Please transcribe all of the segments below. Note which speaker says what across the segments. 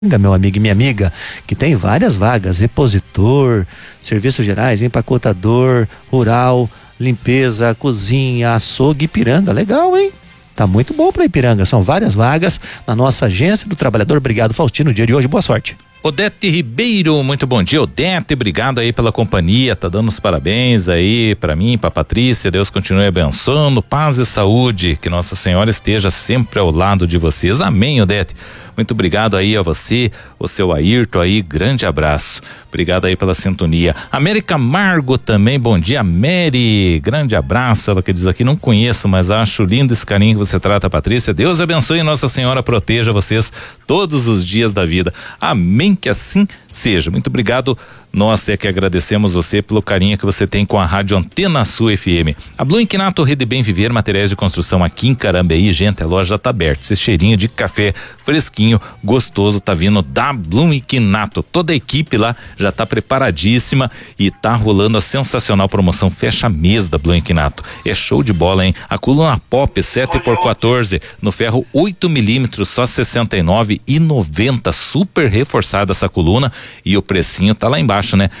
Speaker 1: meu amigo e minha amiga, que tem várias vagas: repositor, serviços gerais, empacotador, rural, limpeza, cozinha, açougue, Ipiranga. Legal, hein? Tá muito bom para Ipiranga. São várias vagas na nossa agência do trabalhador. Obrigado, Faustino, dia de hoje. Boa sorte.
Speaker 2: Odete Ribeiro, muito bom dia, Odete, obrigado aí pela companhia, tá dando os parabéns aí pra mim, pra Patrícia, Deus continue abençoando, paz e saúde, que Nossa Senhora esteja sempre ao lado de vocês, amém, Odete. Muito obrigado aí a você, o seu Ayrton aí, grande abraço. Obrigado aí pela sintonia. América Margo também, bom dia, Mary, grande abraço. Ela que diz aqui, não conheço, mas acho lindo esse carinho que você trata, Patrícia. Deus abençoe e Nossa Senhora proteja vocês todos os dias da vida. Amém, que assim seja. Muito obrigado. Nós é que agradecemos você pelo carinho que você tem com a Rádio Antena Sul FM. A Blum Quinato Rede Bem Viver, materiais de construção aqui em Carambeí, gente, a loja já tá aberta. Esse cheirinho de café fresquinho, gostoso, tá vindo da Blum Quinato. Toda a equipe lá já tá preparadíssima e tá rolando a sensacional promoção fecha mês da Blum Quinato. É show de bola, hein? A coluna Pop 7x14 no ferro 8mm, só R$69,90. Super reforçada essa coluna e o precinho tá lá embaixo, né?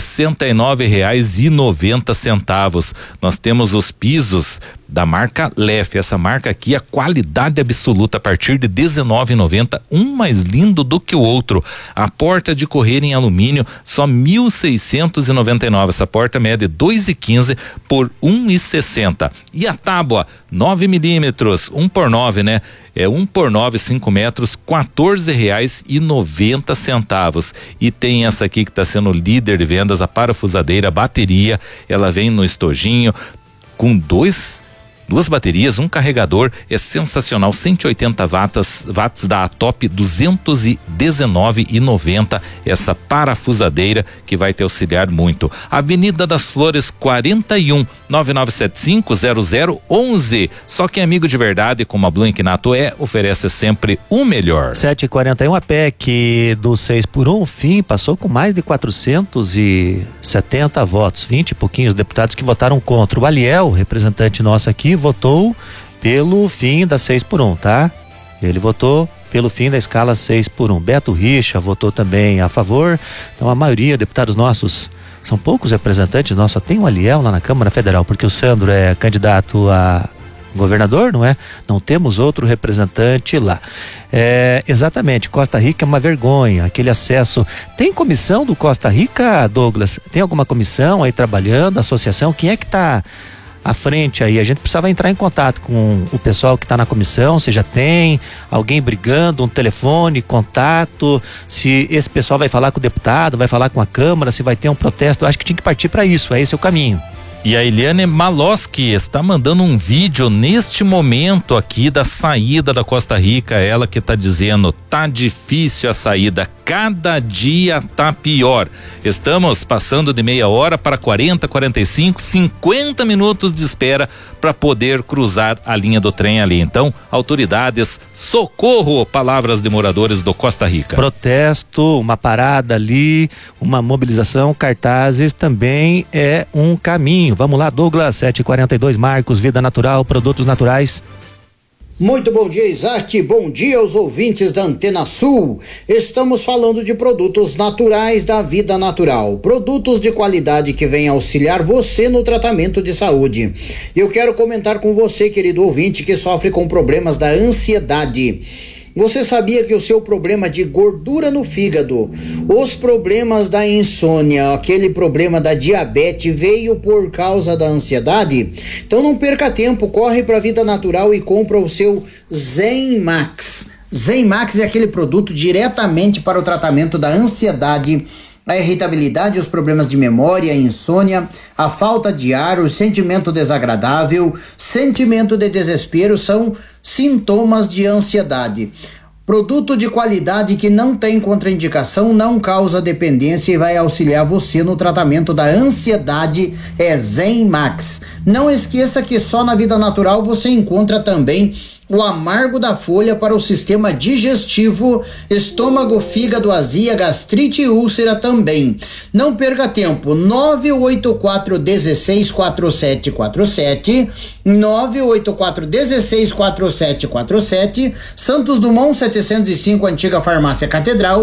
Speaker 2: R$69,90. Nós temos os pisos da marca Lef, essa marca aqui, a qualidade absoluta, a partir de R$19,90, um mais lindo do que o outro. A porta de correr em alumínio, só R$1.699. Essa porta mede 2,15 por 1,60. E a tábua 9mm, 1x9, né? É 1x9, 5 metros, R$14,90. E tem essa aqui que está sendo líder de vendas, a parafusadeira, bateria. Ela vem no estojinho com duas baterias, um carregador, é sensacional, 180 watts da Atop, R$219,90. essa parafusadeira que vai te auxiliar muito. Avenida das Flores 41, 9975-0011. Só quem é amigo de verdade, como a Blum Quinato oferece sempre o melhor.
Speaker 1: 7h41, a PEC do 6x1, fim, passou com mais de 470 votos, 20 e pouquinhos deputados que votaram contra. O Aliel, representante nosso aqui, votou pelo fim da 6x1, tá? Ele votou pelo fim da escala 6x1. Beto Richa votou também a favor. Então a maioria, deputados nossos, são poucos representantes nossos, só tem o Aliel lá na Câmara Federal, porque o Sandro é candidato a governador, não é? Não temos outro representante lá. Exatamente, Costa Rica é uma vergonha, aquele acesso. Tem comissão do Costa Rica, Douglas? Tem alguma comissão aí trabalhando, associação? Quem é que está à frente aí? A gente precisava entrar em contato com o pessoal que está na comissão, se já tem alguém brigando, um telefone, contato, se esse pessoal vai falar com o deputado, vai falar com a Câmara, se vai ter um protesto. Eu acho que tinha que partir para isso, esse é o caminho.
Speaker 2: E a Eliane Maloski está mandando um vídeo neste momento aqui da saída da Costa Rica. Ela que está dizendo, tá difícil a saída, cada dia tá pior. Estamos passando de meia hora para 40, 45, 50 minutos de espera para poder cruzar a linha do trem ali. Então, autoridades, socorro, palavras de moradores do Costa Rica.
Speaker 1: Protesto, uma parada ali, uma mobilização, cartazes também é um caminho. Vamos lá, Douglas, 7h42, Marcos, Vida Natural, produtos naturais.
Speaker 3: Muito bom dia, Isaac. Bom dia aos ouvintes da Antena Sul. Estamos falando de produtos naturais da Vida Natural. Produtos de qualidade que vêm auxiliar você no tratamento de saúde. Eu quero comentar com você, querido ouvinte, que sofre com problemas da ansiedade. Você sabia que o seu problema de gordura no fígado, os problemas da insônia, aquele problema da diabetes veio por causa da ansiedade? Então não perca tempo, corre para a Vida Natural e compra o seu Zen Max. Zen Max é aquele produto diretamente para o tratamento da ansiedade, a irritabilidade, os problemas de memória, a insônia, a falta de ar, o sentimento desagradável, sentimento de desespero são sintomas de ansiedade. Produto de qualidade que não tem contraindicação, não causa dependência e vai auxiliar você no tratamento da ansiedade, é Zen Max. Não esqueça que só na Vida Natural você encontra também o amargo da folha para o sistema digestivo, estômago, fígado, azia, gastrite e úlcera também. Não perca tempo, 984-164747, 984-164747, Santos Dumont 705, antiga farmácia Catedral.